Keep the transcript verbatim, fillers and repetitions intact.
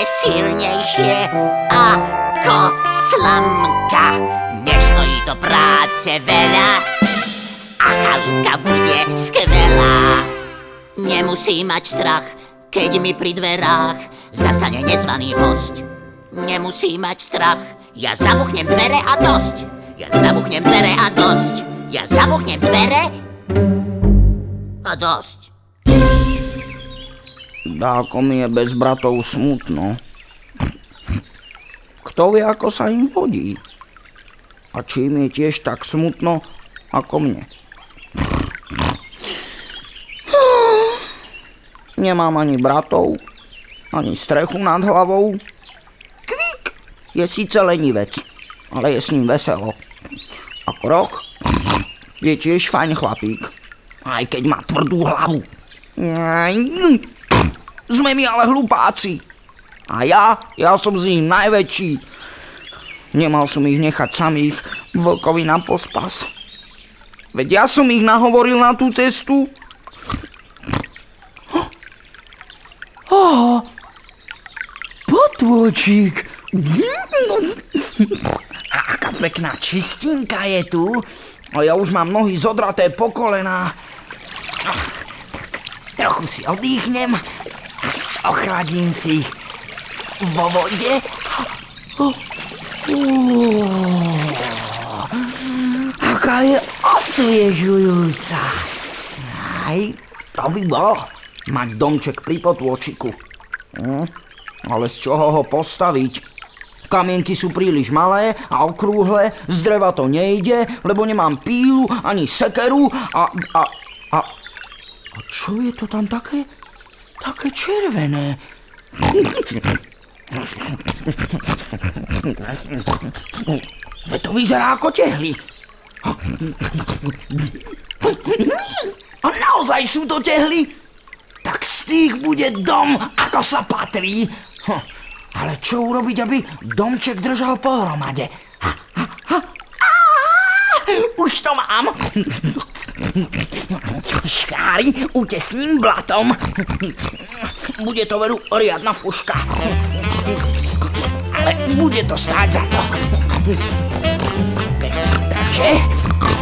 silnejšie ako slamka. Nestojí do práce veľa a chalutka bude skvelá. Nemusí mať strach, keď mi pri dverách zastane nezvaný hosť. Nemusí mať strach, ja zabuchnem dvere a dosť. Ja zabuchnem dvere a dosť. Ja zabuchnem dvere a dosť. Dáko mi je bez bratov smutno. Kto vie, ako sa im hodí? A či im je tiež tak smutno, ako mne. Nemám ani bratov, ani strechu nad hlavou. Kvík je síce lenivec, ale je s ním veselo. A Kroch je tiež fajn chlapík, aj keď má tvrdú hlavu. Sme mi ale hlupáci. A ja, ja som z nich najväčší. Nemal som ich nechať samých vlkovi na pospas. Veď ja som ich nahovoril na tú cestu. Oh, potôčik. A aká pekná čistinka je tu. A ja už mám nohy zodraté po kolená. Tak, trochu si oddychnem. Ochladím si ich vo vode. Oh, oh, aká je osviežujúca. Aj, to by bolo mať domček pri potôčiku. Hm, ale z čoho ho postaviť? Kamienky sú príliš malé a okrúhle, z dreva to nejde, lebo nemám pílu ani sekeru a... a, a, a čo je to tam také? Také červené. Veď to vyzerá ako tehly. A naozaj sú to tehly? Tak z tých bude dom, ako sa patrí. Ale čo urobiť, aby domček držal pohromade? Už to mám. Škári utesním blatom. Bude to veru riadna fuška. Ale bude to stáť za to. Takže